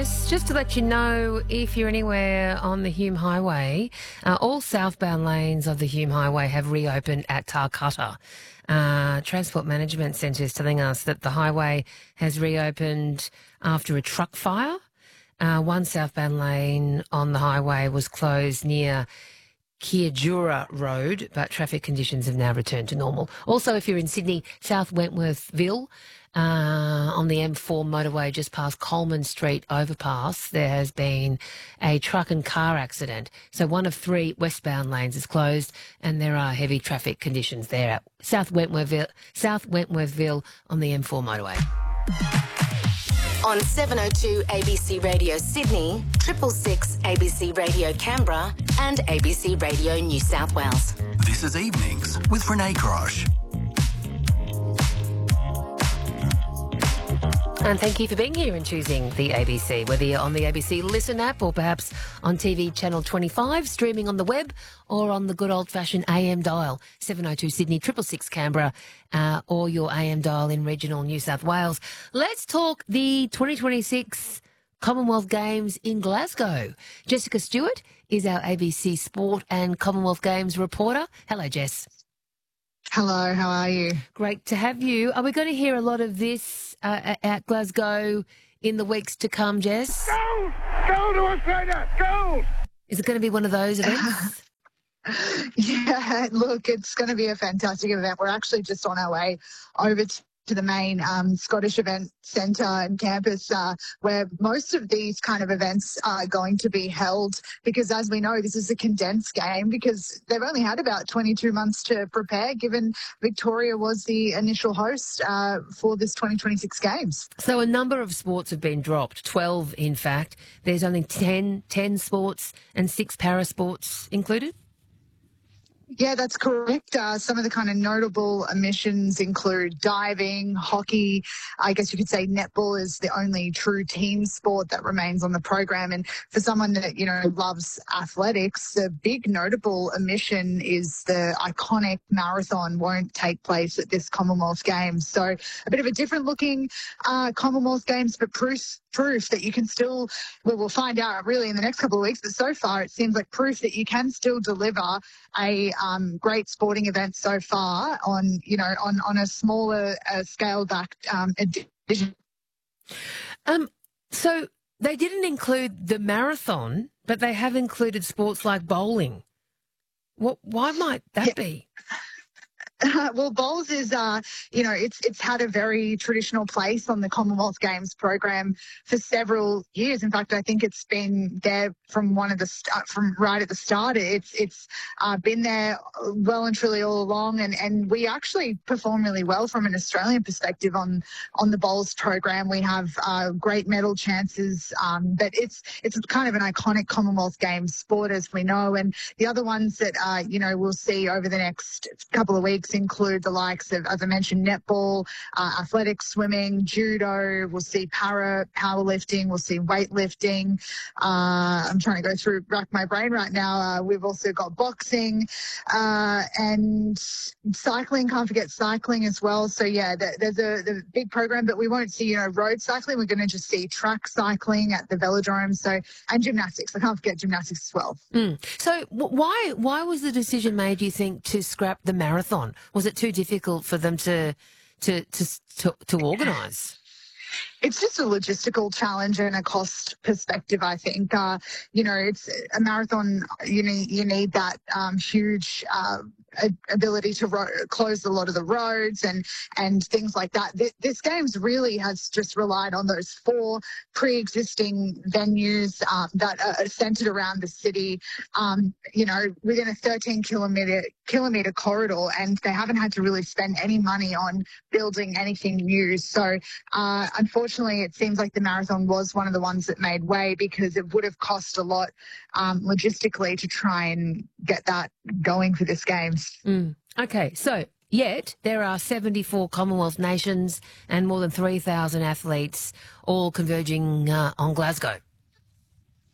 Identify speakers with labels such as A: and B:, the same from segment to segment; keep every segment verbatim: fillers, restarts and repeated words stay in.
A: Jess. Just to let you know, if you're anywhere on the Hume Highway, uh, all southbound lanes of the Hume Highway have reopened at Tarcutta. Uh, Transport Management Centre is telling us that the highway has reopened after a truck fire. Uh, one southbound lane on the highway was closed near Kiajura Road, but traffic conditions have now returned to normal. Also, if you're in Sydney, South Wentworthville, uh, on the M four motorway just past Coleman Street overpass, there has been a truck and car accident. So one of three westbound lanes is closed and there are heavy traffic conditions there at South Wentworthville, South Wentworthville on the M four motorway.
B: On seven oh two A B C Radio Sydney, triple six A B C Radio Canberra and A B C Radio New South Wales.
C: This is Evenings with Renee Crosh.
A: And thank you for being here and choosing the A B C, whether you're on the A B C Listen app or perhaps on T V Channel twenty-five, streaming on the web or on the good old-fashioned A M dial, seven oh two Sydney, triple six Canberra, uh, or your A M dial in regional New South Wales. Let's talk the twenty twenty-six Commonwealth Games in Glasgow. Jessica Stewart is our A B C Sport and Commonwealth Games reporter. Hello, Jess.
D: Hello, how are you?
A: Great to have you. Are we going to hear a lot of this uh, at Glasgow in the weeks to come, Jess?
E: Go! Go to Australia! Go!
A: Is it going to be one of those events?
D: Yeah, look, it's going to be a fantastic event. We're actually just on our way over to to the main um, Scottish Event Centre and campus uh, where most of these kind of events are going to be held, because as we know, this is a condensed game because they've only had about twenty-two months to prepare, given Victoria was the initial host uh, for this twenty twenty-six Games.
A: So a number of sports have been dropped, twelve in fact. There's only ten, ten sports and six para sports included?
D: Yeah, that's correct. Uh, some of the kind of notable omissions include diving, hockey. I guess you could say netball is the only true team sport that remains on the program. And for someone that, you know, loves athletics, the big notable omission is the iconic marathon won't take place at this Commonwealth Games. So a bit of a different looking uh, Commonwealth Games, but proof, proof that you can still, well, we'll find out really in the next couple of weeks, but so far it seems like proof that you can still deliver a Um, great sporting event so far on, you know, on, on a smaller uh, scale back um, edition.
A: Um, so they didn't include the marathon, but they have included sports like bowling. What? Why might that
D: yeah.
A: be?
D: Uh, well, bowls is, uh, you know, it's it's had a very traditional place on the Commonwealth Games program for several years. In fact, I think it's been there from one of the st- from right at the start. It's it's uh, been there well and truly all along, and, and we actually perform really well from an Australian perspective on on the bowls program. We have uh, great medal chances, um, but it's it's kind of an iconic Commonwealth Games sport, as we know. And the other ones that uh, you know we'll see over the next couple of weeks include the likes of, as I mentioned, netball, uh, athletics, swimming, judo. We'll see para powerlifting. We'll see weightlifting. Uh, I'm trying to go through, rack my brain right now. Uh, we've also got boxing uh, and cycling. Can't forget cycling as well. So yeah, the, there's a the big program, but we won't see, you know, road cycling. We're going to just see track cycling at the velodrome. So and gymnastics. I can't forget gymnastics as well.
A: Mm. So w- why why was the decision made, do you think, to scrap the marathon? Was it too difficult for them to to to to, to organise?
D: It's just a logistical challenge and a cost perspective, I think. Uh, you know, it's a marathon, you need, you need that um, huge uh, ability to ro- close a lot of the roads and, and things like that. This, this Games really has just relied on those four pre-existing venues um, that are centred around the city, um, you know, within a thirteen kilometre kilometre corridor, and they haven't had to really spend any money on building anything new. So, uh, unfortunately, it seems like the marathon was one of the ones that made way, because it would have cost a lot um, logistically to try and get that going for this Games.
A: Mm. Okay, so yet there are seventy-four Commonwealth nations and more than three thousand athletes all converging uh, on Glasgow.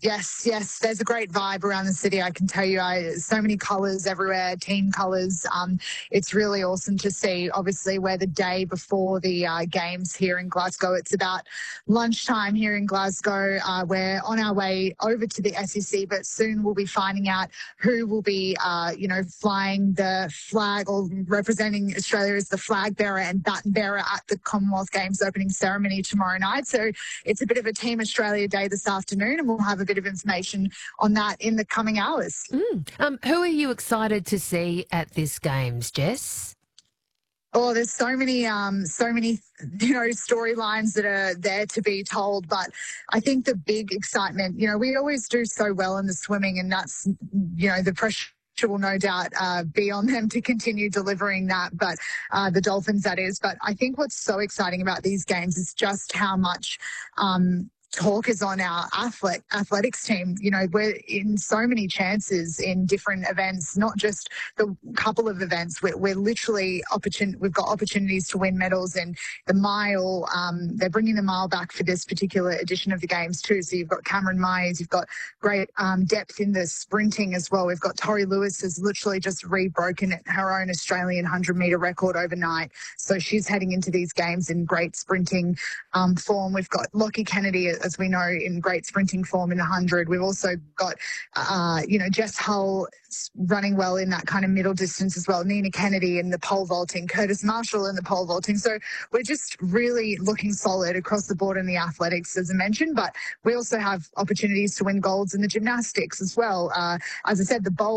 D: Yes, yes. There's a great vibe around the city. I can tell you, I, so many colours everywhere, team colours. Um, it's really awesome to see. Obviously, we're the day before the uh, games here in Glasgow. It's about lunchtime here in Glasgow. Uh, we're on our way over to the S E C, but soon we'll be finding out who will be, uh, you know, flying the flag or representing Australia as the flag bearer and baton bearer at the Commonwealth Games opening ceremony tomorrow night. So it's a bit of a Team Australia day this afternoon, and we'll have a bit of information on that in the coming hours.
A: Mm. Um, who are you excited to see at this Games, Jess?
D: Oh, there's so many, um, so many, you know, storylines that are there to be told. But I think the big excitement, you know, we always do so well in the swimming, and that's, you know, the pressure will no doubt uh, be on them to continue delivering that, but uh, the Dolphins, that is. But I think what's so exciting about these games is just how much um, talk is on our athlete, athletics team. You know, we're in so many chances in different events, not just the couple of events. We're, we're literally, opportun- we've got opportunities to win medals in the mile. Um, they're bringing the mile back for this particular edition of the Games too. So you've got Cameron Myers, you've got great um, depth in the sprinting as well. We've got Tori Lewis has literally just re-broken her own Australian one hundred metre record overnight. So she's heading into these games in great sprinting um, form. We've got Lockie Kennedy, as we know, in great sprinting form in one hundred. We've also got, uh, you know, Jess Hull running well in that kind of middle distance as well. Nina Kennedy in the pole vaulting, Curtis Marshall in the pole vaulting. So we're just really looking solid across the board in the athletics, as I mentioned, but we also have opportunities to win golds in the gymnastics as well. Uh, as I said, the bowl